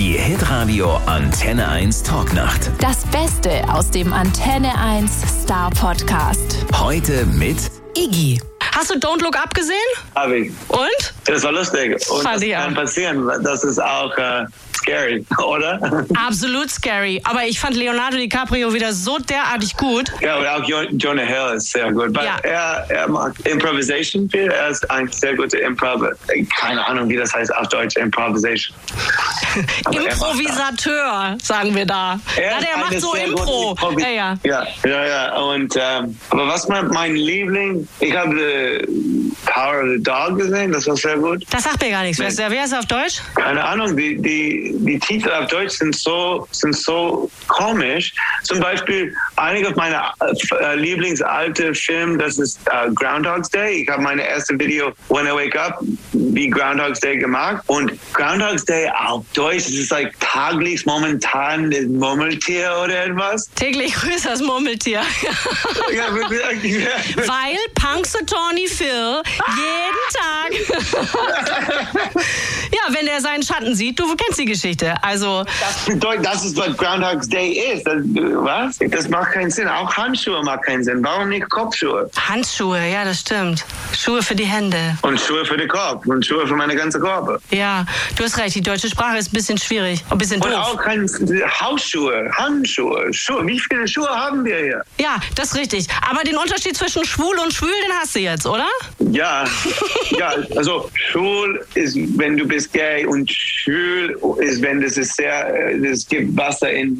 Die Hitradio Antenne 1 Talknacht. Das Beste aus dem Antenne 1 Star Podcast. Heute mit Iggy. Hast du Don't Look Up gesehen? Hab ich. Und? Das war lustig. Und Fand das ich kann auch. passieren. Das ist auch scary, oder? Absolut scary. Aber ich fand Leonardo DiCaprio wieder so derartig gut. Ja, und auch Jonah Hill ist sehr gut. Weil Ja. er mag Improvisation viel. Er ist ein sehr guter Improvisator. Keine Ahnung, wie das heißt auf Deutsch, Improvisation. Aber er macht Improvisateur, sagen wir da. Er Ja, ist der eine macht so sehr Impro. gute Ja. Ja. Und, aber was mein Liebling, ich habe Power of the Dog gesehen, das war sehr gut. Das sagt mir gar nichts. Wer ist auf Deutsch? Keine Ahnung, die Titel auf Deutsch sind so komisch. Zum Beispiel, einige meiner Lieblingsalte Filme, das ist Groundhog's Day. Ich habe meine erste Video, When I Wake Up, wie Groundhog's Day gemacht. Und Groundhog's Day auf Deutsch, es ist like taglich, momentan, das Murmeltier oder etwas. Täglich grüßt das Murmeltier. Ja, wirklich. Weil Punxsutawney Phil jeden Tag... ja, wenn er seinen Schatten sieht, du kennst die Geschichte. Also... Das ist, was Groundhog's Day ist. Was? Das macht keinen Sinn. Auch Handschuhe macht keinen Sinn. Warum nicht Kopfschuhe? Handschuhe, ja, das stimmt. Schuhe für die Hände. Und Schuhe für den Kopf. Und Schuhe für meine ganze Körper. Ja, du hast recht, die deutsche Sprache ist ein bisschen schwierig. Ein bisschen Und doof. auch Hausschuhe, Handschuhe, Schuhe. Wie viele Schuhe haben wir hier? Ja, das ist richtig. Aber den Unterschied zwischen schwul und schwül, den hast du jetzt, oder? Ja, also schwul ist, wenn du bist gay, und schwül ist, wenn es gibt Wasser in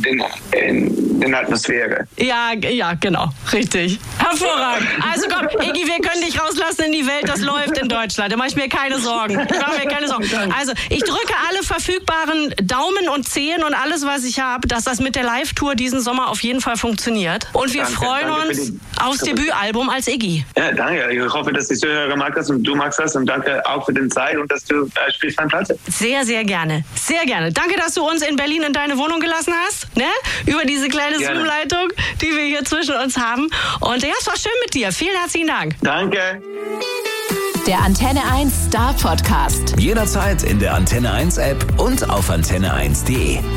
der Atmosphäre. Ja, genau, richtig. Hervorragend. Also komm, Iggy, wir können dich rauslassen in die Welt, das läuft in Deutschland. Da mache ich mir keine Sorgen. Also, ich drücke alle verfügbaren Daumen und Zehen und alles, was ich habe, dass das mit der Live-Tour diesen Sommer auf jeden Fall funktioniert. Und wir freuen uns aufs Debütalbum als Iggy. Ja, danke. Ich hoffe, dass die Zuhörer mag das und du magst das, und danke auch für den Zeit und dass du spielst meine Platte. Sehr, sehr gerne. Sehr gerne. Danke, dass du uns in Berlin in deine Wohnung gelassen hast, ne? Über diese kleine Zoom-Leitung, die wir hier zwischen uns haben. Und ja, es war schön mit dir. Vielen herzlichen Dank. Danke. Der Antenne 1 Star Podcast. jederzeit in der Antenne 1 App und auf antenne1.de.